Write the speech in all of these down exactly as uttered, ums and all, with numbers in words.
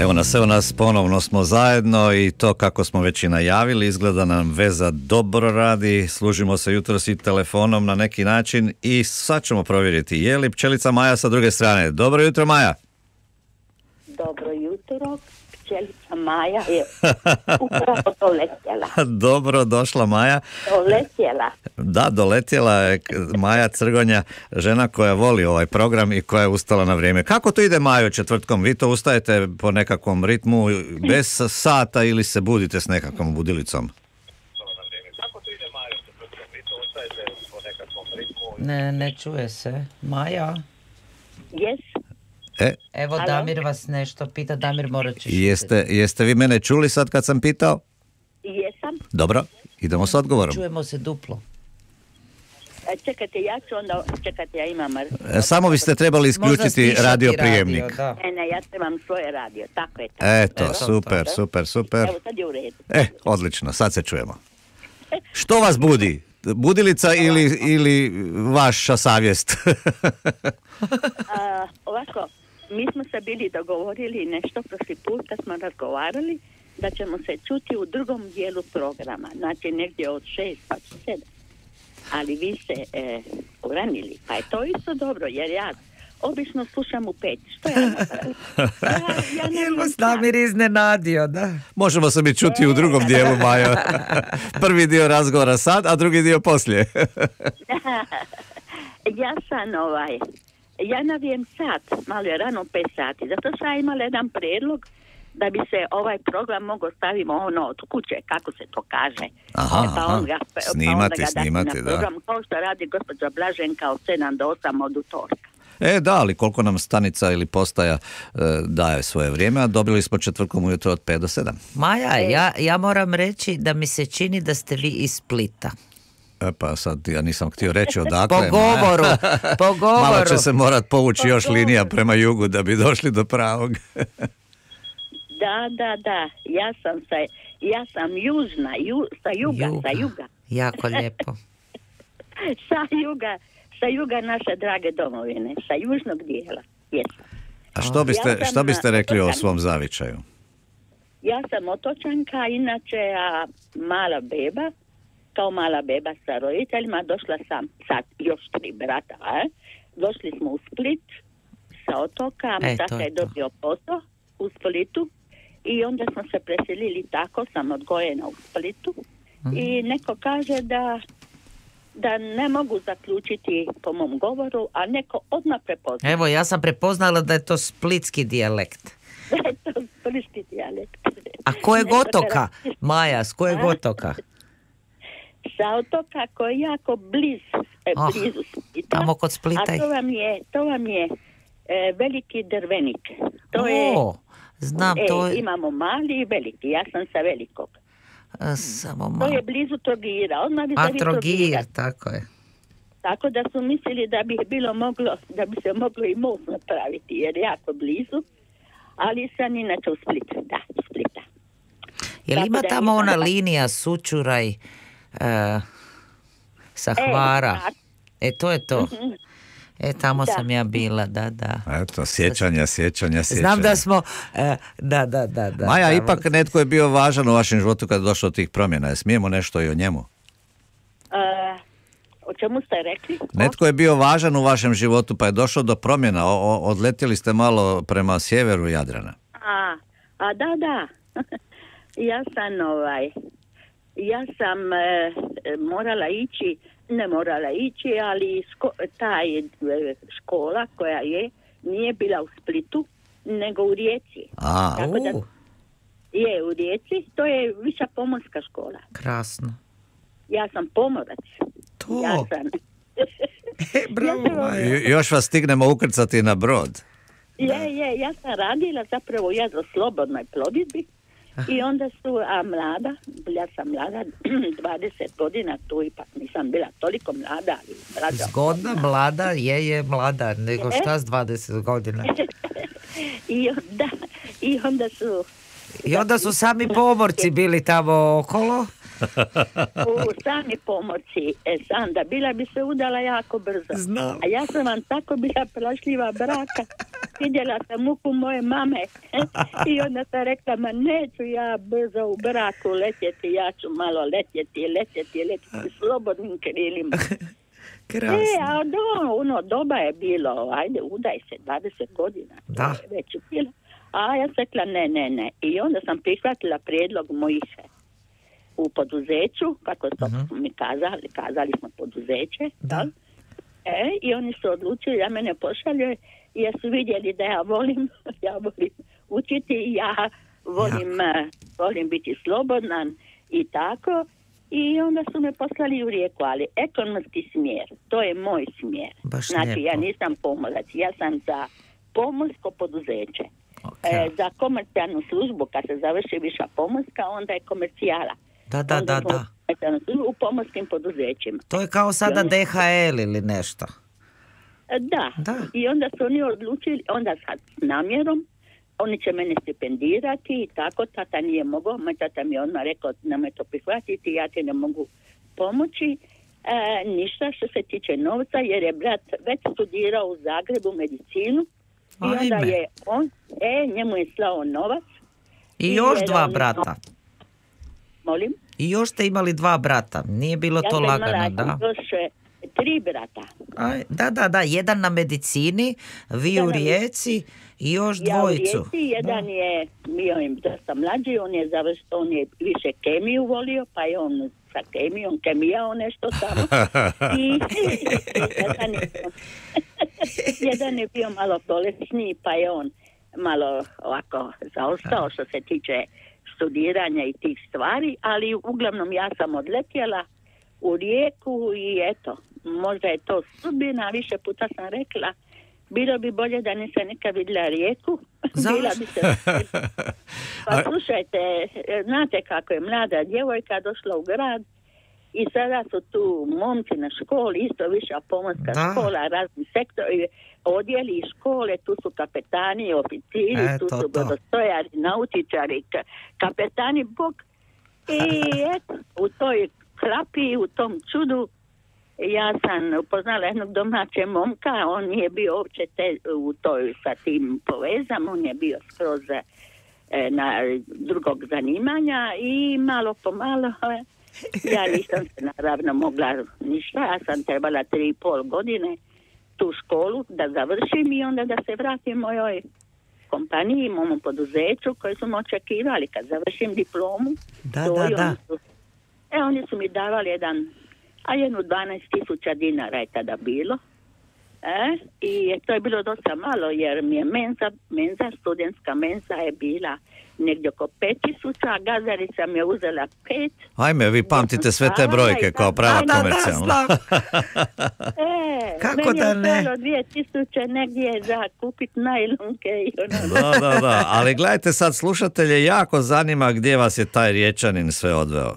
Evo nas, evo nas, ponovno smo zajedno i to kako smo već i najavili, izgleda nam veza dobro radi, služimo se jutros i telefonom na neki način i sad ćemo provjeriti je li pčelica Maja sa druge strane. Dobro jutro, Maja. Dobro jutro, pčelica Maja je upravo doletjela. Dobro došla, Maja. Doletjela. Da, doletjela je Maja Crgonja, žena koja voli ovaj program i koja je ustala na vrijeme. Kako to ide, Majo, četvrtkom? Vi to ustajete po nekakvom ritmu bez sata ili se budite s nekakvom budilicom? Kako to ide, Majo, četvrtkom? Vi to ustajete po nekakvom ritmu? Ne, ne čuje se. Maja? Jes. E, Evo, Alo? Damir vas nešto pita. Damir, morat ćeš... jeste, jeste vi mene čuli sad kad sam pitao? Jesam. Dobro, idemo s odgovorom. Čujemo se duplo. E, čekajte, ja ću onda... Čekajte, ja imam... E, Samo biste trebali Možda isključiti stišati radio prijemnik. radio, da. Ne, ne, ja trebam svoje radio, tako je. Tako. Eto, Eto, super, to. super, super. Evo, sad je u redu. E, odlično, sad se čujemo. Što vas budi? Budilica ili, ili vaša savjest? A, ovako, mi smo se bili dogovorili nešto prošli put kad smo razgovarali da ćemo se čuti u drugom dijelu programa, znači negdje od šest pa do sedam. Ali vi ste e, uranili, pa je to isto dobro, jer ja obično slušam u pet. Što ja napravim? Ja, ja ne Jel znam vas Damir iznenadio, da? Možemo se mi čuti u drugom dijelu, Majo. Prvi dio razgovora sad, a drugi dio poslije. Ja sam ovaj, ja navijem sat, malo je rano pet sati, zato sam ja imala jedan prijedlog da bi se ovaj program mogao staviti ono od kuće, kako se to kaže. Aha, E, pa aha. on ga, pa Snimati, onda ga dati snimati, na da. program, kao što radi gospođa Blaženka od sedam do osam od utorka. E, da, ali koliko nam stanica ili postaja e, daje svoje vrijeme, a dobili smo četvrtkom ujutro od pet do sedam. Maja, ja, ja moram reći da mi se čini da ste vi iz Splita. E, pa sad ja nisam htio reći odakle. Po govoru, po govoru. Malo će se morat povući još linija prema jugu da bi došli do pravog. Da, da, da, ja sam, sa, ja sam južna, ju, sa juga, Juga. sa juga, Jako lijepo. sa juga, sa juga naše drage domovine, sa južnog dijela, jesam. A što biste, Ja sam što biste na- rekli o otočan. svom zavičaju? Ja sam otočanka, inače a, mala beba, kao mala beba sa roditeljima, došla sam, sad još tri brata, a? Došli smo u Split sa otoka, E, tata to je je to. dobio posao u Splitu i onda smo se preselili tako, sam odgojena u Splitu i neko kaže da da ne mogu zaključiti po mom govoru, a neko odmah prepozna. Evo, ja sam prepoznala da je to splitski dijalekt. Da je to splitski dijalekt. A kojeg Neko otoka? se- Maja, s kojeg A? otoka? Sa otoka koji je jako bliz, e, Oh, blizu Splita. tamo kod Splita A i- to vam je, to vam je e, veliki Drvenik. To je, O, znam, e, to je... imamo mali i veliki, ja sam sa velikog. a, Samo To malo. je blizu Trogira, odmah bi A, zavi Trogir, Trogira. tako je. Tako da su mislili da bi bilo moglo, da bi se moglo i most napraviti, jer je jako blizu. Ali sam inače u Splitu, da, u Splita. Jel Tako ima da tamo nisam ona baš- linija Sučuraj e, sa E, Hvara? tak. E, to je to. E, tamo Da. sam ja bila, da, da. Eto, sjećanja, sjećanja, sjećanja. Znam da smo, e, da, da, da, da. Maja, da, ipak netko je bio važan u vašem životu kad je došlo do tih promjena. Je smijemo nešto i o njemu? E, o čemu ste rekli? O? Netko je bio važan u vašem životu pa je došlo do promjena. O, o, odletjeli ste malo prema sjeveru Jadrana. A, a da, da. Ja sam ovaj, ja sam e, morala ići, ne morala ići, ali sko, taj e, škola koja je, nije bila u Splitu, nego u Rijeci. A, Tako da U, je u Rijeci, to je viša pomorska škola. krasno. Ja sam pomorac. To. Ja sam... E, bravo, Ja sam- Maja. I- još vas stignemo ukrcati na brod. Je, je, ja sam radila zapravo u jadroslobodnoj plovidbi i onda su, a mlada, ja sam mlada, dvadeset godina tu, ipak nisam bila toliko mlada, ali mlada. Zgodna, mlada, je, je mlada, nego šta s dvadeset godina. I onda, i onda su... I onda su sami pomorci bili tamo okolo. u sami pomorci. E, Sanda, bila bi se udala jako brzo. Znam. A ja sam vam tako bila plašljiva braka. Vidjela sam muku moje mame. I onda sam rekla, ma neću ja brzo u braku letjeti, ja ću malo letjeti, letjeti, letjeti slobodnim krilima. Krasno. E, a do, ono doba je bilo, ajde, udaj se, dvadeset godina. Da. Već je bilo. A ja sam rekla, ne, ne, ne. I onda sam prihvatila prijedlog mojih u poduzeću, kako to uh-huh. mi kazali, kazali smo poduzeće. Da. E, i oni su odlučili da mene pošalju, jer su vidjeli da ja volim, ja volim učiti, ja volim, uh, volim biti slobodan i tako. I onda su me poslali u Rijeku, ali ekonomski smjer, to je moj smjer. Baš znači, lijepo. ja nisam pomorac, ja sam za pomorsko poduzeće. Okay. E, za komercijalnu službu, kad se završi viša pomorska, onda je komercijala. Da, da, onda da, da. U pomorskim poduzećima. To je kao sada oni... D H L ili nešto. Da. Da. I onda su oni odlučili, onda sad s namjerom, oni će mene stipendirati i tako, tata nije mogao, moj tata mi je odmah rekao, nemoj to prihvatiti, ja ti ne mogu pomoći, e, ništa što se tiče novca, jer je brat već studirao u Zagrebu medicinu. I Ajme. onda je on, e, njemu je slao novac. I još jer dva on- brata. Molim? I još ste imali dva brata. Nije bilo Ja to sam lagano, imala da? još e, tri brata. Aj, da, da, da. Jedan na medicini, vi Jedan u na- Rijeci i još Ja u dvojicu. Rijeci, jedan je bio im dosta mlađi, on je završio, on je više kemiju volio, pa je on sa kemijom kemijao nešto tamo. I jedan je, jedan je bio malo bolesniji, pa je on malo ovako zaostao što se tiče studiranja i tih stvari, ali uglavnom ja sam odletjela u Rijeku i eto, možda je to sudbina, više puta sam rekla, bilo bi bolje da nisam nikad vidjela Rijeku. Bila bi se... Pa slušajte, znate kako je mlada djevojka došla u grad i sada su tu momci na školi, isto viša pomorska Da. škola, razni sektori, odjeli i škole, tu su kapetani, oficiri, Eto tu su to. brodostojari, nautičari, ka- kapetani, bog. I eto, u toj klapi, u tom čudu, ja sam upoznala jednog domaće momka, on nije bio uopće te, u toj sa tim povezam, on je bio skroz e, na drugog zanimanja i malo po malo, e, ja nisam se naravno mogla ništa, ja sam trebala tri i pol godine tu školu da završim i onda da se vratim mojoj kompaniji, mom poduzeću koji su me očekivali kad završim diplomu. Da, to da, i da. oni su- E, oni su mi davali jedan, a jednu dvanaest tisuća dinara je tada bilo. E, i to je bilo dosta malo jer mi je menza, menza, studentska menza je bila negdje oko pet tisuća, a gazarica mi je uzela pet. Ajme, vi pamtite sve te brojke kao prava Da, da, da, komercijalna. znam. E, Kako meni da je ne? ostalo dvije tisuće negdje za kupit najlonke i ono. Da, da, da, ali gledajte sad, slušatelje jako zanima gdje vas je taj Riječanin sve odveo.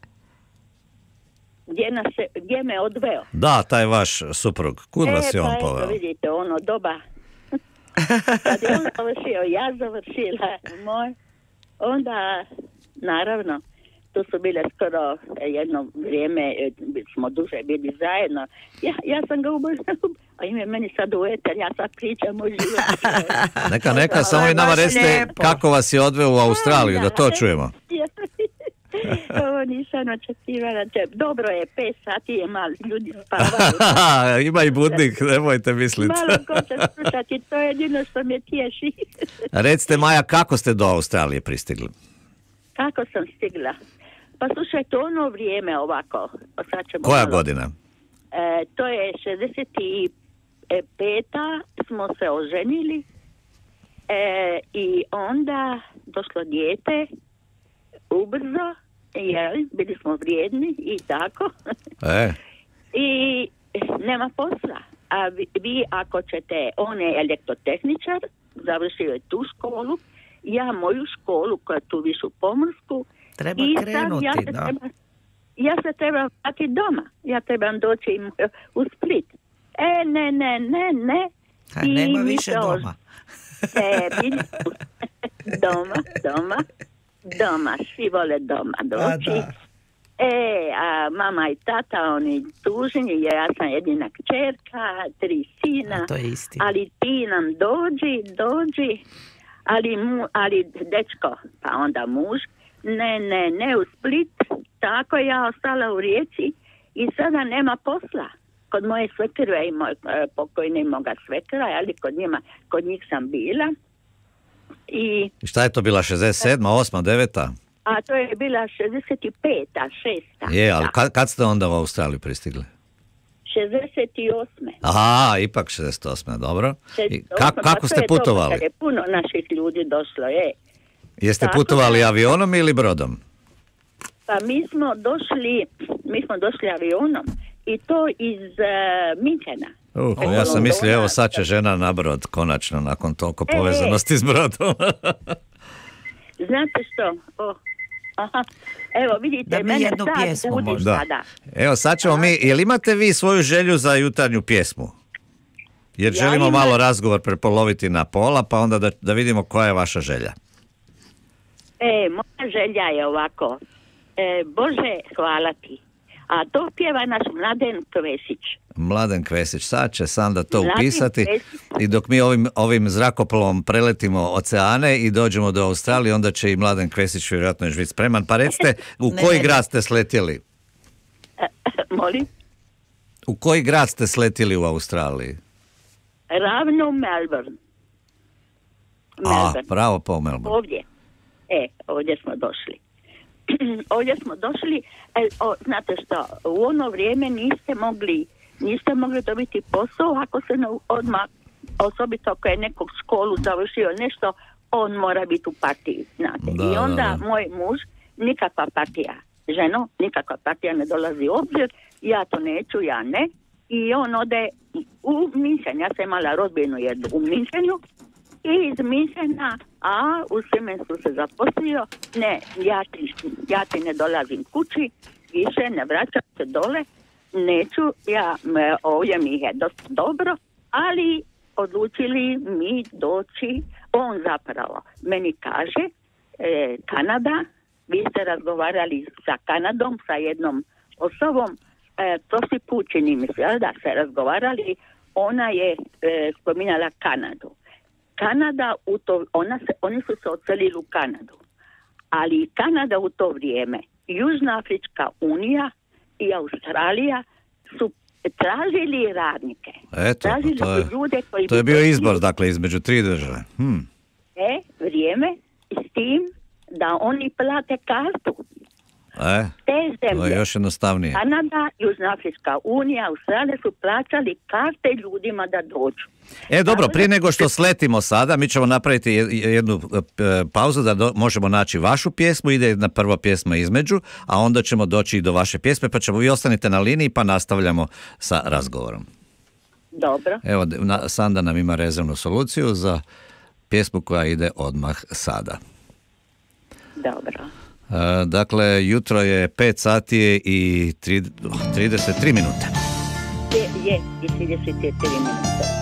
Gdje, nas se, gdje me odveo? Da, taj vaš suprug, kud vas e, je on pa eto, poveo? vidite, ono doba. Kad je on završio, ja završila moj, onda, naravno, tu su bile skoro jedno vrijeme, e, smo duže bili zajedno. Ja, ja sam ga ubrzala, a ime meni sad u eter, ja sad pričam o životu. Neka, neka, samo vi nama baš recite lijepo. kako vas je odveo u Australiju, da to čujemo. Ovo nisam očekivala. Dobro je, pet sati je malo, ljudi spavaju. Ima i budnik, nemojte misliti. Malo ko će slušati, to je jedino što me tješi. Recite, Maja, kako ste do Australije pristigli? Kako sam stigla? Pa slušajte, ono vrijeme ovako. Sad ćemo Koja malo- godina? E, to je šezdeset peta smo se oženili e, i onda došlo dijete ubrzo, jel, bili smo vrijedni i tako. E, I nema posla. A vi, vi ako ćete, on je elektrotehničar, završio je tu školu, ja moju školu koja je tu višu pomorsku. Treba i sad krenuti, ja se da. treba, ja se trebam vratiti doma. Ja trebam doći im u Split. E, ne, ne, ne, ne. A I nema mi više se ož- doma. E, bili smo doma, doma, doma. Svi vole doma doći. da. E, a mama i tata, oni tužni, jer ja sam jedina kćerka, tri sina. A to je istina. Ali ti nam dođi, dođi, ali, mu, ali dečko, pa onda muž, ne, ne, ne u Split, tako ja ostala u Rijeci i sada nema posla. Kod moje svekre i moj e, pokojni moga svekra, ali kod njima, kod njih sam bila. I, I šta je to bila, šezdeset sedma, osma, deveta? a to je bila šezdeset peta, šesta. Je, ali da. kad, kad ste onda u Australiju pristigli? šezdeset osme. Aha, ipak šezdeset osme, dobro. I šezdeset osme, kako, pa kako to ste je dobro, putovali? kad je puno naših ljudi došlo, je. Jeste Tako putovali da- avionom ili brodom? Pa mi smo došli, mi smo došli avionom i to iz uh, Minhena. Uh, Preko ja sam mislio, Londona. evo sad će žena na brod, konačno, nakon toliko E, povezanosti s brodom. Znate što? O, aha. Evo, vidite, Da mi mene jednu sad pjesmu budi možda. Da. sada. Evo, sad ćemo mi, jel imate vi svoju želju za jutarnju pjesmu? Jer Ja želimo imam. malo razgovor prepoloviti na pola, pa onda da, da vidimo koja je vaša želja. E, moja želja je ovako. E, Bože, hvala ti. A to pjeva naš Mladen Kvesić. Mladen Kvesić, sad će Sanda to Mladen upisati Kvesić. i dok mi ovim, ovim zrakoplovom preletimo oceane i dođemo do Australije, onda će i Mladen Kvesić vjerojatno još biti spreman. Pa recite, u Ne, koji ne, grad ste sletjeli? Molim? U koji grad ste sletjeli u Australiji? Ravno Melbourne. A, Melbourne. pravo po Melbourne. Ovdje. E, ovdje smo došli. ovdje smo došli, e, o, znate što, u ono vrijeme niste mogli, niste mogli dobiti posao ako se ne, odmah, osobito ako je nekog školu završio nešto, on mora biti u partiji, znate. Da, I onda da, da. moj muž, nikakva partija, ženo, nikakva partija ne dolazi u obzir, ja to neću, ja ne. I on ode u Minhen, ja sam imala rodbinu jednu u Minhenu, i iz Minhena, a u Siemensu se zaposlio, ne, ja ti, ja ti ne dolazim kući, više ne vraćam se dole, neću, ja, me, ovdje mi je dosta dobro, ali odlučili mi doći, on zapravo meni kaže, e, Kanada, vi ste razgovarali sa Kanadom, sa jednom osobom, e, prošli put čini mi se, jel da ste razgovarali, ona je e, spominjala Kanadu. Kanada, u to, ona se, oni su se odselili u Kanadu, ali Kanada u to vrijeme, Južna Afrička unija i Australija su tražili radnike. Eto, tražili to je, su ljude koji to je bi bio došli izbor, dakle, između tri države. Hm. E, vrijeme s tim da oni plate kartu. E, Te to je zemlje, još jednostavnije. Kanada, Južna Afrička unija, Australija su plaćali karte ljudima da dođu. E, dobro, Tako prije da- nego što sletimo sada, mi ćemo napraviti je- jednu e, pauzu da do- možemo naći vašu pjesmu, ide jedna prva pjesma između, a onda ćemo doći i do vaše pjesme, pa ćemo, vi ostanite na liniji pa nastavljamo sa razgovorom. Dobro. Evo, na, Sanda nam ima rezervnu soluciju za pjesmu koja ide odmah sada. Dobro. E, dakle, jutro je pet sati i tri- trideset tri minute. Je, je, i trideset tri minute.